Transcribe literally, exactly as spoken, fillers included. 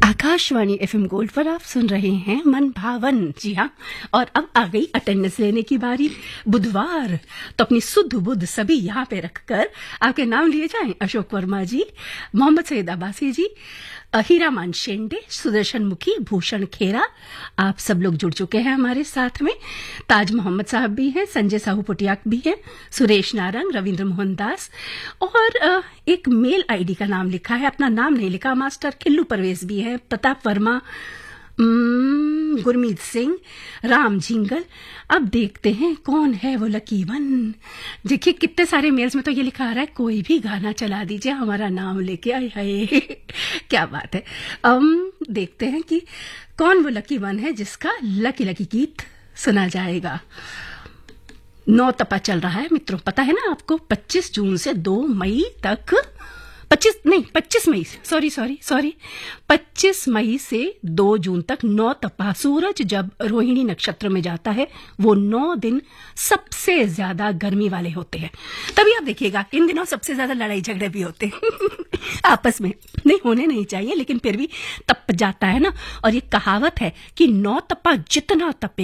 Akashvani FM gold पर आप सुन रहे हैं मन भावन। जी हाँ, और अब आ गई अटेंडेंस लेने की बारी। बुधवार तो अपनी सुध बुध सभी यहाँ पे रखकर आपके नाम लिए जाएं। अशोक वर्मा जी, मोहम्मद सईद अब्बासी जी, हीरामान शेंडे, सुदर्शन मुखी, भूषण खेरा, आप सब लोग जुड़ चुके हैं हमारे साथ में। ताज मोहम्मद साहब भी हैं, संजय साहू पुटियाक भी हैं, सुरेश नारंग, रविंद्र मोहन दास, और एक मेल आईडी का नाम लिखा है, अपना नाम नहीं लिखा, मास्टर खिल्लू परवेज भी है, प्रताप वर्मा, गुरमीत सिंह, राम झिंगल। अब देखते हैं कौन है वो लकी वन। देखिए कितने सारे मेल्स में तो ये लिखा आ रहा है कोई भी गाना चला दीजिए हमारा नाम लेके। आए हाय क्या बात है। um, देखते हैं कि कौन वो लकी वन है जिसका लकी लकी गीत सुना जाएगा। नौ तपा चल रहा है मित्रों, पता है ना आपको। पच्चीस जून से दो मई तक, पच्चीस नहीं पच्चीस मई सॉरी सॉरी सॉरी पच्चीस मई से दो जून तक नौ तपा सूरज जब रोहिणी नक्षत्र में जाता है वो नौ दिन सबसे ज्यादा गर्मी वाले होते हैं। तभी आप देखिएगा इन दिनों सबसे ज्यादा लड़ाई झगड़े भी होते हैं आपस में। नहीं होने नहीं चाहिए लेकिन फिर भी तप जाता है ना। और ये कहावत है कि नौ तपा जितना तपे